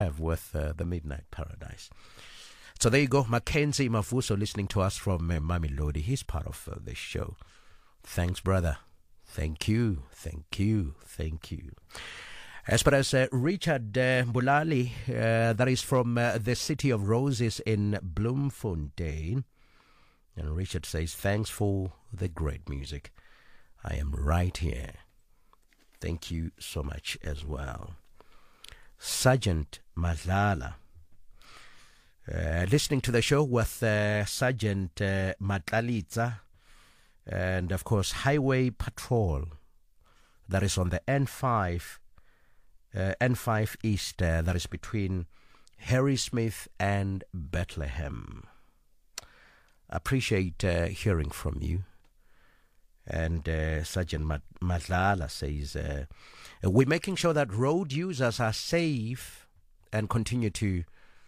have with the Midnight Paradise. So there you go. Mackenzie Mavuso listening to us from Mamelodi. He's part of the show. Thanks, brother. Thank you. Thank you. Thank you. As far as Richard Bulali, that is from the City of Roses in Bloemfontein. And Richard says, thanks for the great music. I am right here. Thank you so much as well. Sergeant Madlala. Listening to the show with Sergeant Matlalitza and, of course, Highway Patrol. That is on the N5 East, that is between Harrismith and Bethlehem. Appreciate hearing from you. And Sergeant Madlala says, we're making sure that road users are safe and continue to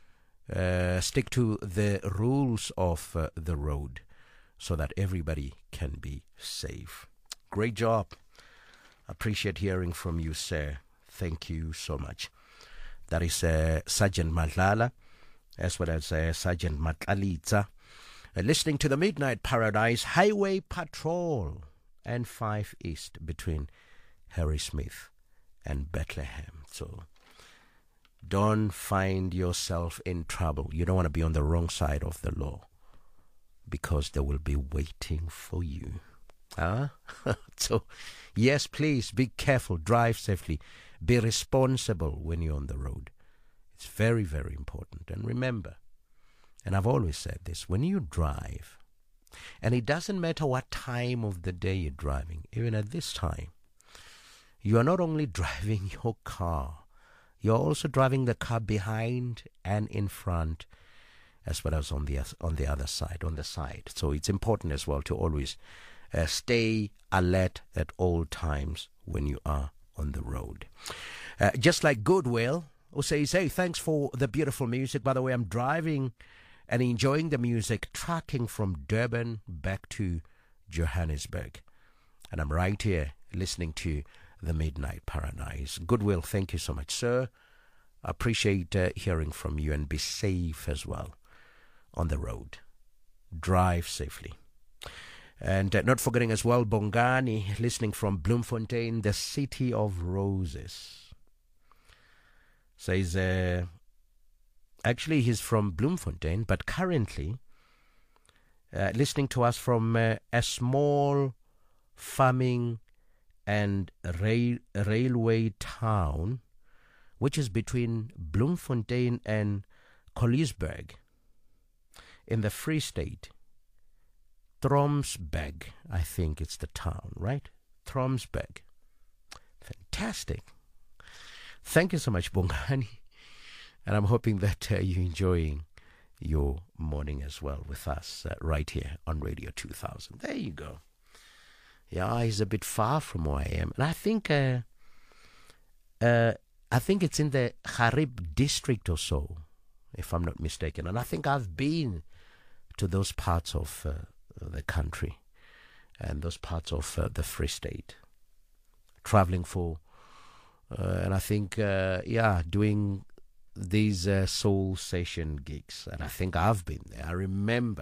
stick to the rules of the road so that everybody can be safe. Great job. Appreciate hearing from you, sir. Thank you so much. That is Sergeant Madlala as well as Sergeant Matlalitza. Listening to the Midnight Paradise Highway Patrol and 5 East between Harrismith and Bethlehem. So don't find yourself in trouble. You don't want to be on the wrong side of the law because they will be waiting for you. So, yes, please be careful. Drive safely. Be responsible when you're on the road. It's very, very important. And remember, and I've always said this, when you drive, and it doesn't matter what time of the day you're driving, even at this time, you are not only driving your car, you're also driving the car behind and in front, as well as on the other side, on the side. So it's important as well to always stay alert at all times when you are on the road. Just like Goodwill, who says, hey, thanks for the beautiful music. By the way, I'm driving and enjoying the music, tracking from Durban back to Johannesburg. And I'm right here listening to the Midnight Paradise. Goodwill, thank you so much, sir. Appreciate hearing from you, and be safe as well on the road. Drive safely. And not forgetting as well, Bongani, listening from Bloemfontein, the City of Roses. Says, actually he's from Bloemfontein, but currently listening to us from a small farming and railway town, which is between Bloemfontein and Colliesburg in the Free State. Tromsburg, I think it's the town, right? Tromsburg. Fantastic. Thank you so much, Bongani. And I'm hoping that you're enjoying your morning as well with us right here on Radio 2000. There you go. Yeah, he's a bit far from where I am. And I think it's in the Harib district or so, if I'm not mistaken. And I think I've been to those parts of the country and those parts of the Free State, traveling for, and I think, doing these soul session gigs. And I think I've been there. I remember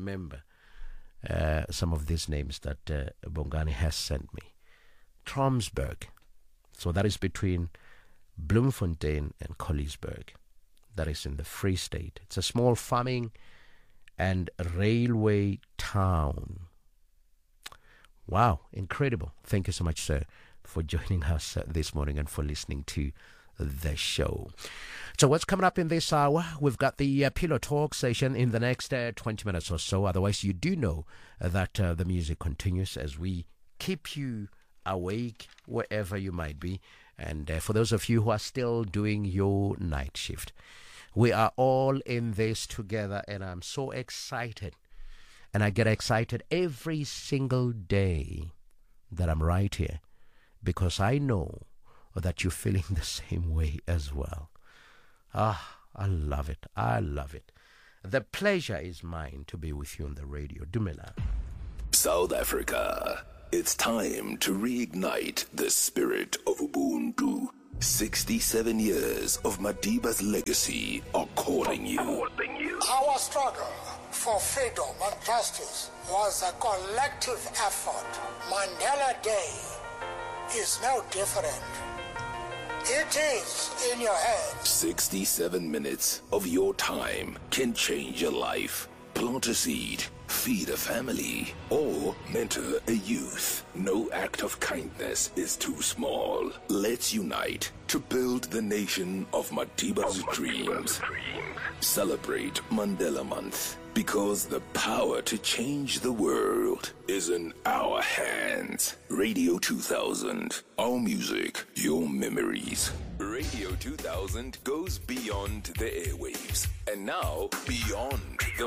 some of these names that Bongani has sent me. Tromsburg. So that is between Bloemfontein and Colliesburg. That is in the Free State. It's a small farming and railway town. Wow, incredible. Thank you so much, sir, for joining us this morning and for listening to the show. So what's coming up in this hour? We've got the Pillow Talk session in the next 20 minutes or so. Otherwise, you do know that the music continues as we keep you awake wherever you might be. And for those of you who are still doing your night shift, we are all in this together, and I'm so excited. And I get excited every single day that I'm right here, because I know that you're feeling the same way as well. I love it. I love it. The pleasure is mine to be with you on the radio. Dumela. South Africa, it's time to reignite the spirit of Ubuntu 67 years of Madiba's legacy are calling you. Our struggle for freedom and justice was a collective effort. Mandela Day is no different. It is in your hands. 67 minutes of your time can change your life. Plant a seed, feed a family, or mentor a youth. No act of kindness is too small. Let's unite to build the nation of Madiba's dreams. Celebrate Mandela Month, because the power to change the world is in our hands. Radio 2000, our music, your memories. Radio 2000 goes beyond the airwaves, and now beyond the